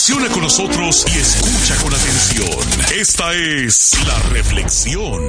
Reflexiona con nosotros y escucha con atención. Esta es La Reflexión.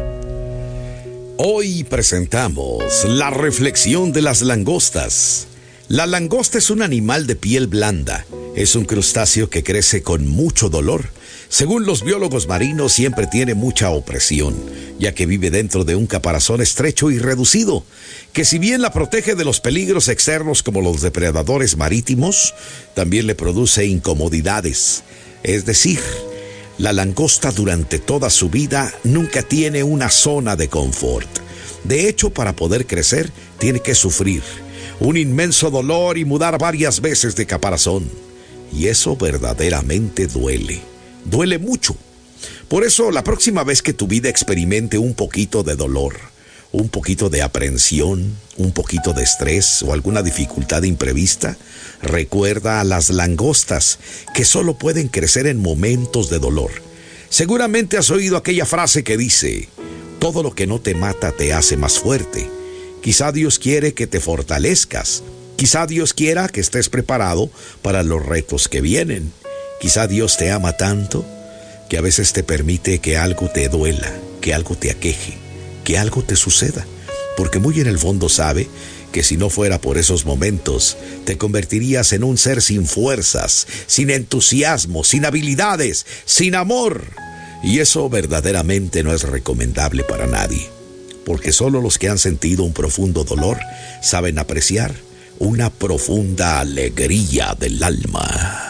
Hoy presentamos la reflexión de las langostas. La langosta es un animal de piel blanda. Es un crustáceo que crece con mucho dolor. Según los biólogos marinos, siempre tiene mucha opresión, ya que vive dentro de un caparazón estrecho y reducido, que si bien la protege de los peligros externos como los depredadores marítimos, también le produce incomodidades. Es decir, la langosta durante toda su vida nunca tiene una zona de confort. De hecho, para poder crecer, tiene que sufrir un inmenso dolor y mudar varias veces de caparazón. Y eso verdaderamente duele. Duele mucho. Por eso, la próxima vez que tu vida experimente un poquito de dolor, un poquito de aprensión, un poquito de estrés o alguna dificultad imprevista, recuerda a las langostas que solo pueden crecer en momentos de dolor. Seguramente has oído aquella frase que dice: todo lo que no te mata te hace más fuerte. Quizá Dios quiere que te fortalezcas. Quizá Dios quiera que estés preparado para los retos que vienen. Quizá Dios te ama tanto que a veces te permite que algo te duela, que algo te aqueje, que algo te suceda, porque muy en el fondo sabe que si no fuera por esos momentos, te convertirías en un ser sin fuerzas, sin entusiasmo, sin habilidades, sin amor. Y eso verdaderamente no es recomendable para nadie, porque solo los que han sentido un profundo dolor saben apreciar una profunda alegría del alma.